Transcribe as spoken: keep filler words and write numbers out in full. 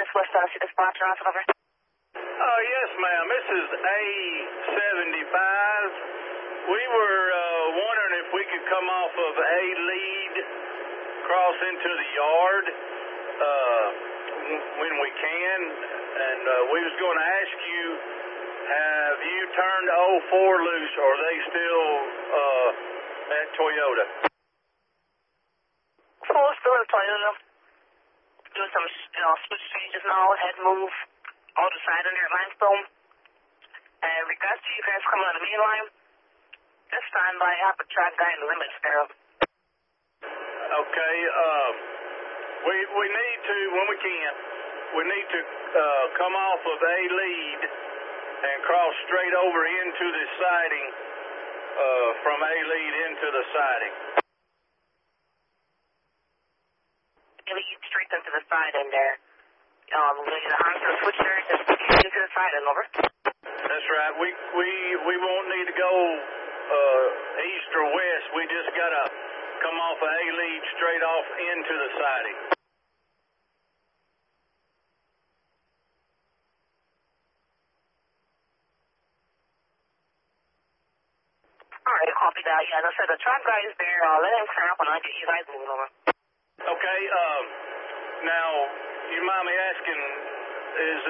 West Tennessee Dispatcher office, over. Uh, yes, ma'am. This is A seventy-five. We were uh, wondering if we could come off of A lead, cross into the yard uh, when we can. And uh, we was going to ask you, have you turned oh four loose, or are they still uh, at Toyota? Full still at Toyota. Doing some you know, switch changes now, head move, all the side under limestone. And regards to you guys coming on the main line, just stand by, have a track guy in the limits there. Okay, uh, we, we need to, when we can, we need to uh, come off of A lead and cross straight over into the siding, uh, from A lead into the siding. Lead straight into the side in there. Um, we need to answer the switch there, just into the side and over. That's right. We we we won't need to go uh, east or west. We just gotta come off of A lead straight off into the siding. All right, copy that. Yeah, as I said, the track guy is there. Uh, let him turn up and I'll get you guys moving over. Okay. Um. Now, you mind me asking, is